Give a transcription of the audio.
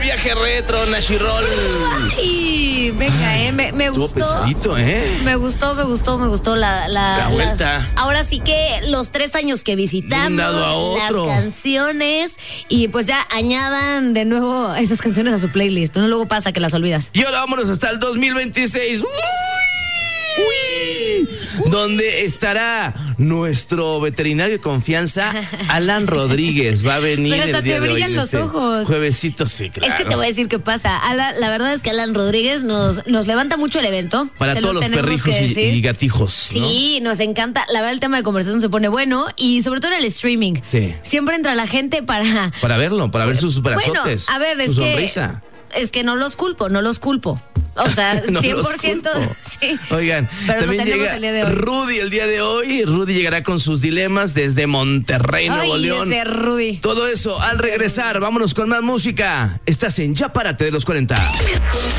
viaje retro, Nashirol. Ay, venga, me Estuvo gustó. pesadito, Me gustó la vuelta. Ahora sí que los 3 años que visitamos, De un lado a las otro. canciones, y pues ya añadan de nuevo esas canciones a su playlist. No, luego pasa que las olvidas. Y ahora vámonos hasta el 2026. Donde estará nuestro veterinario de confianza, Alan Rodríguez. Va a venir Pero hasta el día te de hoy. brillan en los este ojos. Juevesito, sí, claro. Es que te voy a decir qué pasa. La verdad es que Alan Rodríguez nos levanta mucho el evento. Para Se todos los tenemos perrijos que decir. y gatijos, ¿no? Sí, nos encanta. La verdad, el tema de conversación se pone bueno, y sobre todo en el streaming. Sí. Siempre entra la gente para verlo, para ver sus bueno, brazotes. a ver, su sonrisa. Es que no los culpo. O sea, No 100%. los culpo. Sí. Oigan, Pero también lo tenemos llega el día de hoy. Rudy el día de hoy. Rudy llegará con sus dilemas desde Monterrey, Nuevo Ay, León. ese Rudy. Todo eso al regresar. Vámonos con más música. Estás en Ya Párate de los 40.